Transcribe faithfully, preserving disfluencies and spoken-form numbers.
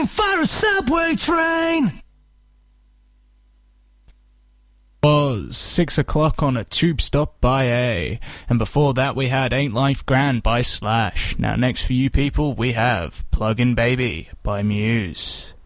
waiting for a subway train. Was six o'clock on a tube stop by A, and before that we had Ain't Life Grand by Slash. Now next for you people we have Plug-in Baby by Muse.